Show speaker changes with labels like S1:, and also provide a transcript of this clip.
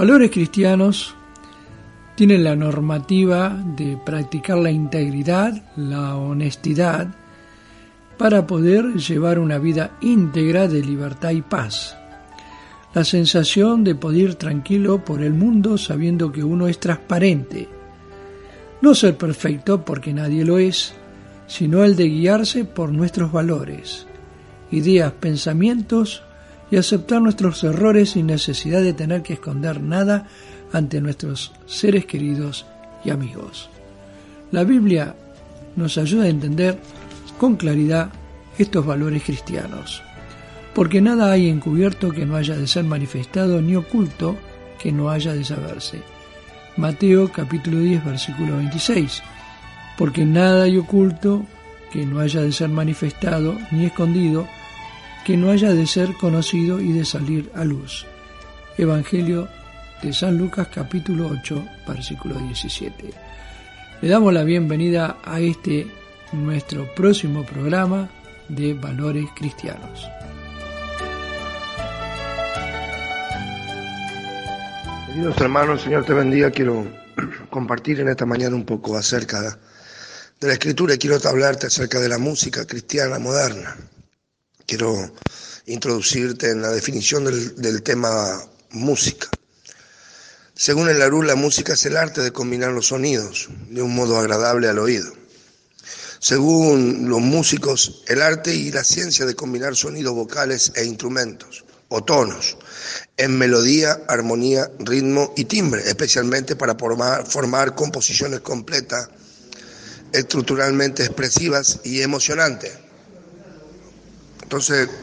S1: Valores cristianos tienen la normativa de practicar la integridad, la honestidad, para poder llevar una vida íntegra de libertad y paz. La sensación de poder ir tranquilo por el mundo sabiendo que uno es transparente. No ser perfecto porque nadie lo es, sino el de guiarse por nuestros valores, ideas, pensamientos y aceptar nuestros errores sin necesidad de tener que esconder nada ante nuestros seres queridos y amigos. La Biblia nos ayuda a entender con claridad estos valores cristianos, porque nada hay encubierto que no haya de ser manifestado, ni oculto que no haya de saberse. Mateo capítulo 10, versículo 26. Porque nada hay oculto que no haya de ser manifestado, ni escondido, que no haya de ser conocido y de salir a luz. Evangelio de San Lucas capítulo 8, versículo 17. Le damos la bienvenida a nuestro próximo programa de Valores Cristianos.
S2: Queridos hermanos, Señor te bendiga. Quiero compartir en esta mañana un poco acerca de la Escritura y quiero hablarte acerca de la música cristiana moderna. Quiero introducirte en la definición del tema música. Según el Larousse, la música es el arte de combinar los sonidos de un modo agradable al oído. Según los músicos, el arte y la ciencia de combinar sonidos vocales e instrumentos o tonos en melodía, armonía, ritmo y timbre, especialmente para formar composiciones completas, estructuralmente expresivas y emocionantes. Entonces,